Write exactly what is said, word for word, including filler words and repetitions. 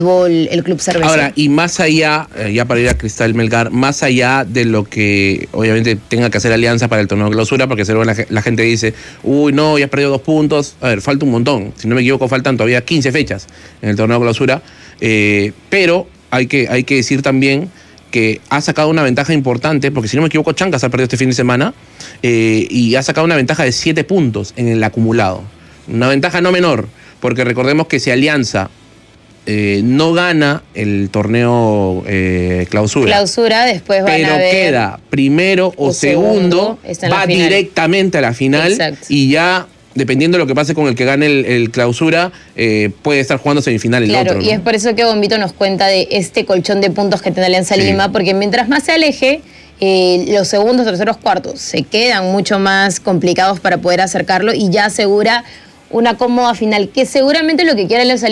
el Club Cervecero. Ahora, y más allá, eh, ya para ir a Cristal Melgar, más allá de lo que obviamente tenga que hacer Alianza para el torneo de clausura, porque seguro la, la gente dice, uy, no, ya has perdido dos puntos. A ver, falta un montón. Si no me equivoco, faltan todavía quince fechas en el torneo de clausura. Eh, pero hay que, hay que decir también que ha sacado una ventaja importante, porque si no me equivoco, Chancas ha perdido este fin de semana, eh, y ha sacado una ventaja de siete puntos en el acumulado. Una ventaja no menor, porque recordemos que si Alianza Eh, no gana el torneo eh, clausura. Clausura, después van pero a ver queda primero o, o segundo, segundo va directamente a la final. Exacto. Y ya, dependiendo de lo que pase con el que gane el, el clausura, eh, puede estar jugando semifinal el claro, otro. Claro, ¿no? Y es por eso que Bombito nos cuenta de este colchón de puntos que tiene Alianza sí. Lima, porque mientras más se aleje, eh, los segundos, terceros, cuartos se quedan mucho más complicados para poder acercarlo y ya asegura una cómoda final, que seguramente lo que quiere Alianza